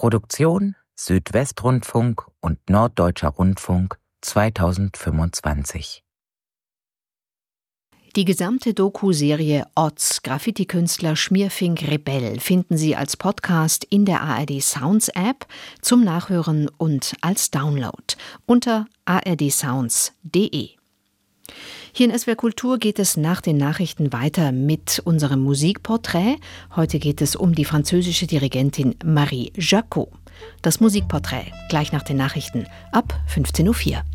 Produktion Südwestrundfunk und Norddeutscher Rundfunk 2025. Die gesamte Doku-Serie Oz, Graffiti-Künstler Schmierfink Rebell finden Sie als Podcast in der ARD Sounds App zum Nachhören und als Download unter ardsounds.de. Hier in SWR Kultur geht es nach den Nachrichten weiter mit unserem Musikporträt. Heute geht es um die französische Dirigentin Marie Jacot. Das Musikporträt gleich nach den Nachrichten ab 15:04 Uhr.